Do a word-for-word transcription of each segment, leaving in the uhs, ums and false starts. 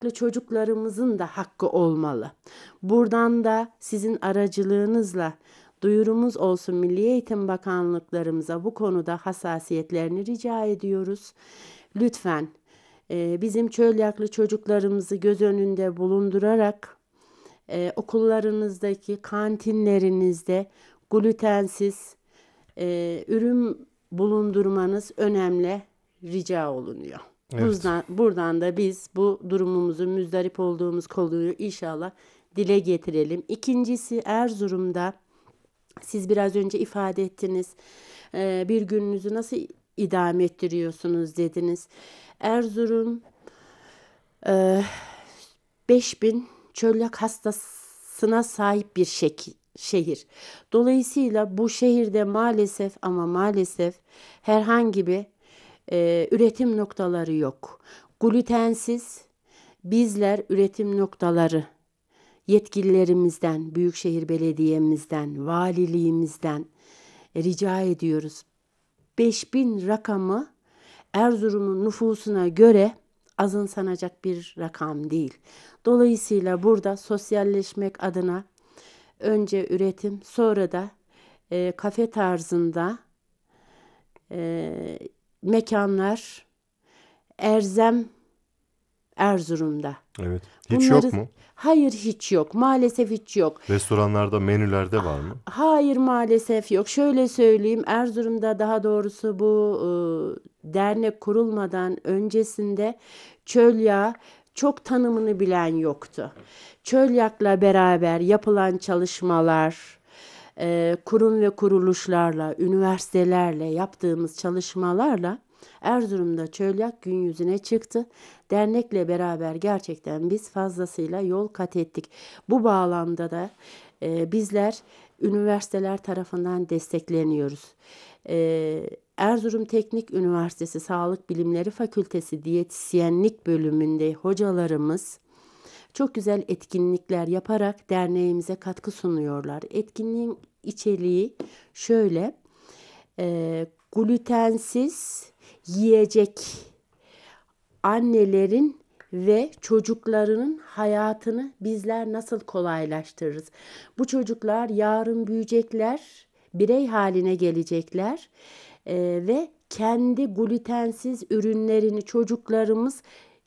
çocuklarımızın da hakkı olmalı. Buradan da sizin aracılığınızla duyurumuz olsun Milli Eğitim Bakanlıklarımıza bu konuda hassasiyetlerini rica ediyoruz. Lütfen e, bizim Çölyaklı çocuklarımızı göz önünde bulundurarak e, okullarınızdaki kantinlerinizde glutensiz e, ürün bulundurmanız önemli rica olunuyor. Evet. Buradan, buradan da biz bu durumumuzu, müzdarip olduğumuz konuyu inşallah dile getirelim. İkincisi Erzurum'da siz biraz önce ifade ettiniz. Ee, bir gününüzü nasıl idame ettiriyorsunuz dediniz. Erzurum e, beş bin çölyak hastasına sahip bir şek- şehir. Dolayısıyla bu şehirde maalesef ama maalesef herhangi bir e, üretim noktaları yok. Glutensiz bizler üretim noktaları yetkililerimizden, Büyükşehir Belediye'mizden, valiliğimizden rica ediyoruz. beş bin rakamı Erzurum'un nüfusuna göre azımsanacak bir rakam değil. Dolayısıyla burada sosyalleşmek adına önce üretim, sonra da e, kafe tarzında e, mekanlar Erzem Erzurum'da. Evet. Hiç Bunları yok mu? hayır hiç yok. Maalesef hiç yok. Restoranlarda, menülerde var mı? Hayır maalesef yok. Şöyle söyleyeyim, Erzurum'da daha doğrusu bu e, dernek kurulmadan öncesinde çölyağı çok tanımını bilen yoktu. Çölyak'la beraber yapılan çalışmalar, e, kurum ve kuruluşlarla, üniversitelerle yaptığımız çalışmalarla Erzurum'da çölyak gün yüzüne çıktı. Dernekle beraber gerçekten biz fazlasıyla yol kat ettik. Bu bağlamda da e, bizler üniversiteler tarafından destekleniyoruz. E, Erzurum Teknik Üniversitesi Sağlık Bilimleri Fakültesi Diyetisyenlik bölümünde hocalarımız çok güzel etkinlikler yaparak derneğimize katkı sunuyorlar. Etkinliğin içeriği şöyle, e, glutensiz yiyecek annelerin ve çocuklarının hayatını bizler nasıl kolaylaştırırız? Bu çocuklar yarın büyüyecekler, birey haline gelecekler e, ve kendi glutensiz ürünlerini çocuklarımız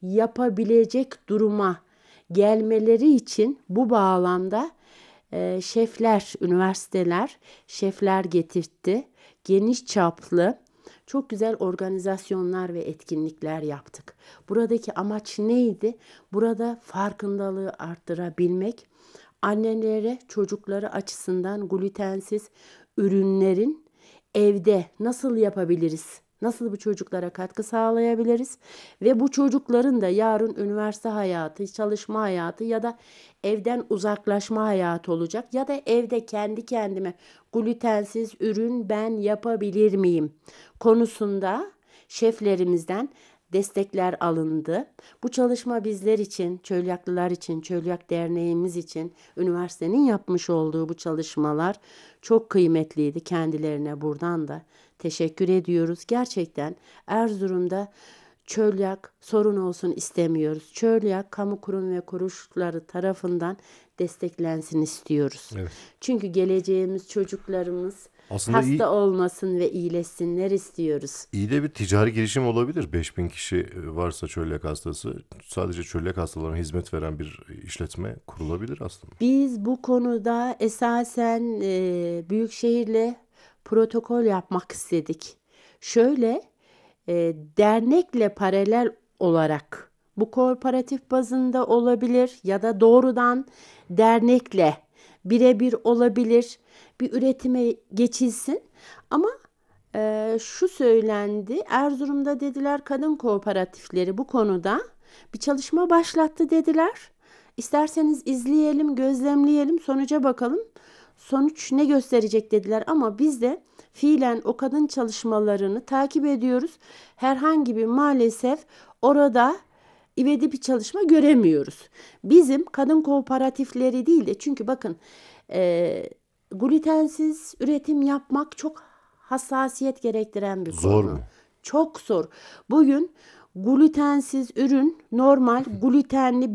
yapabilecek duruma gelmeleri için bu bağlamda e, şefler, üniversiteler şefler getirtti. Geniş çaplı çok güzel organizasyonlar ve etkinlikler yaptık. Buradaki amaç neydi? Burada farkındalığı arttırabilmek, annelere çocukları açısından glutensiz ürünlerin evde nasıl yapabiliriz? Nasıl bu çocuklara katkı sağlayabiliriz? Ve bu çocukların da yarın üniversite hayatı, çalışma hayatı ya da evden uzaklaşma hayatı olacak ya da evde kendi kendime glutensiz ürün ben yapabilir miyim konusunda şeflerimizden destekler alındı. Bu çalışma bizler için, Çölyaklılar için, Çölyak Derneğimiz için üniversitenin yapmış olduğu bu çalışmalar çok kıymetliydi. Kendilerine buradan da teşekkür ediyoruz. Gerçekten Erzurum'da çölyak sorun olsun istemiyoruz. Çölyak kamu kurum ve kuruluşları tarafından desteklensin istiyoruz. Evet. Çünkü geleceğimiz çocuklarımız Aslında iyi hasta olmasın ve iyileşsinler istiyoruz. iyi de bir ticari girişim olabilir. beş bin kişi varsa çölyak hastası, sadece çölyak hastalarına hizmet veren bir işletme kurulabilir aslında. Biz bu konuda esasen e, Büyükşehir'le protokol yapmak istedik. Şöyle e, dernekle paralel olarak bu kooperatif bazında olabilir ya da doğrudan dernekle birebir olabilir bir üretime geçilsin. Ama e, şu söylendi, Erzurum'da dediler kadın kooperatifleri bu konuda bir çalışma başlattı dediler. İsterseniz izleyelim, gözlemleyelim, sonuca bakalım. Sonuç ne gösterecek dediler ama biz de fiilen o kadın çalışmalarını takip ediyoruz. Herhangi bir maalesef orada ivedi bir çalışma göremiyoruz. Bizim kadın kooperatifleri değil de çünkü bakın e, glutensiz üretim yapmak çok hassasiyet gerektiren bir Zor konu. mu? Çok zor. Bugün Glutensiz ürün normal glutenli